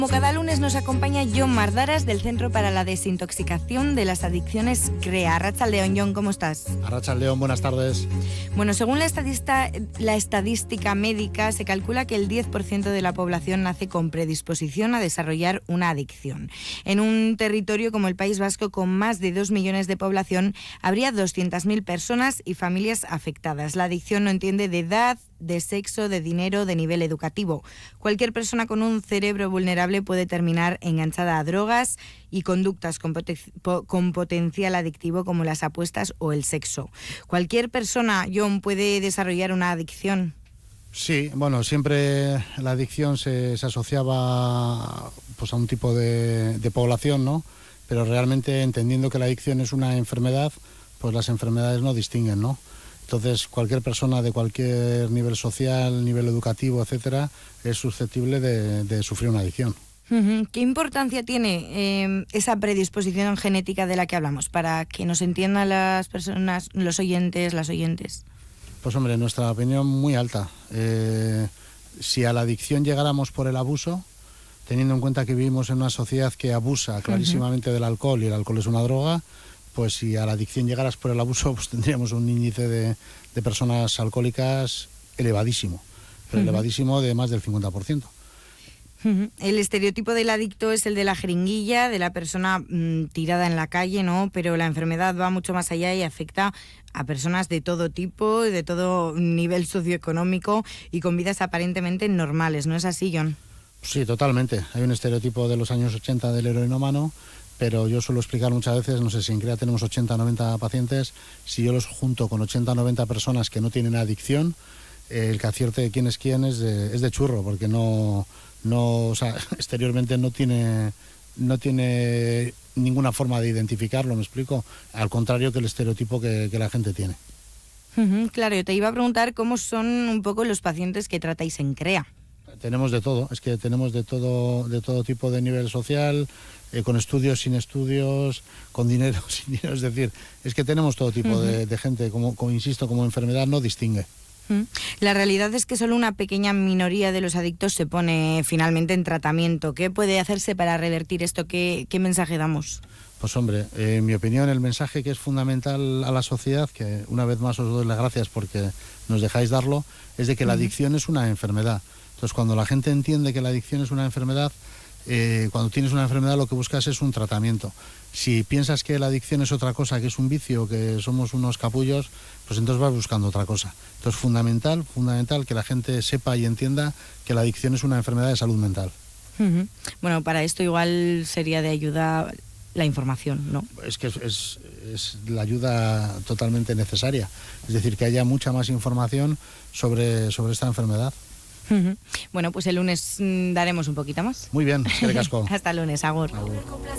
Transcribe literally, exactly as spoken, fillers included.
Como cada lunes nos acompaña Jon Mardaras del Centro para la Desintoxicación de las Adicciones CREA. Arratsaldeon, Jon, ¿cómo estás? Arratsaldeon, buenas tardes. Bueno, según la, estadista, la estadística médica, se calcula que el diez por ciento de la población nace con predisposición a desarrollar una adicción. En un territorio como el País Vasco, con más de dos millones de población, habría doscientas mil personas y familias afectadas. La adicción no entiende de edad, de sexo, de dinero, de nivel educativo. Cualquier persona con un cerebro vulnerable puede terminar enganchada a drogas y conductas con, poten- con potencial adictivo como las apuestas o el sexo. ¿Cualquier persona, Jon, puede desarrollar una adicción? Sí, bueno, siempre la adicción se, se asociaba pues, a un tipo de, de población, ¿no? Pero realmente, entendiendo que la adicción es una enfermedad, pues las enfermedades no distinguen, ¿no? Entonces, cualquier persona de cualquier nivel social, nivel educativo, etcétera, es susceptible de, de sufrir una adicción. Uh-huh. ¿Qué importancia tiene eh, esa predisposición genética de la que hablamos para que nos entiendan las personas, los oyentes, las oyentes? Pues hombre, en nuestra opinión, muy alta. Eh, si a la adicción llegáramos por el abuso, teniendo en cuenta que vivimos en una sociedad que abusa clarísimamente uh-huh. del alcohol, y el alcohol es una droga, pues si a la adicción llegaras por el abuso, pues tendríamos un índice de, de personas alcohólicas elevadísimo, pero uh-huh. elevadísimo de más del cincuenta por ciento. Uh-huh. El estereotipo del adicto es el de la jeringuilla, de la persona mmm, tirada en la calle, ¿no? Pero la enfermedad va mucho más allá y afecta a personas de todo tipo, de todo nivel socioeconómico y con vidas aparentemente normales, ¿no es así, Jon? Sí, totalmente. Hay un estereotipo de los años ochenta del heroinómano, pero yo suelo explicar muchas veces, no sé, si en CREA tenemos ochenta o noventa pacientes, si yo los junto con ochenta o noventa personas que no tienen adicción, eh, el que acierte de quién es quién es de, es de churro, porque no, no, o sea, exteriormente no tiene, no tiene ninguna forma de identificarlo, ¿me explico? Al contrario que el estereotipo que, que la gente tiene. Uh-huh, claro, yo te iba a preguntar cómo son un poco los pacientes que tratáis en CREA. Tenemos de todo, es que tenemos de todo, de todo tipo de nivel social, eh, con estudios, sin estudios, con dinero, sin dinero, es decir, es que tenemos todo tipo uh-huh. de, de gente, como, como insisto, como enfermedad no distingue. Uh-huh. La realidad es que solo una pequeña minoría de los adictos se pone finalmente en tratamiento. ¿Qué puede hacerse para revertir esto? ¿Qué, qué mensaje damos? Pues hombre, eh, en mi opinión el mensaje que es fundamental a la sociedad, que una vez más os doy las gracias porque nos dejáis darlo, es de que uh-huh. la adicción es una enfermedad. Entonces, cuando la gente entiende que la adicción es una enfermedad, eh, cuando tienes una enfermedad lo que buscas es un tratamiento. Si piensas que la adicción es otra cosa, que es un vicio, que somos unos capullos, pues entonces vas buscando otra cosa. Entonces, fundamental, fundamental que la gente sepa y entienda que la adicción es una enfermedad de salud mental. Uh-huh. Bueno, para esto igual sería de ayuda la información, ¿no? Es que es, es, es la ayuda totalmente necesaria. Es decir, que haya mucha más información sobre, sobre esta enfermedad. Uh-huh. Bueno, pues el lunes mmm, daremos un poquito más. Muy bien, eskerrik asko. Hasta el lunes, agur. Agur.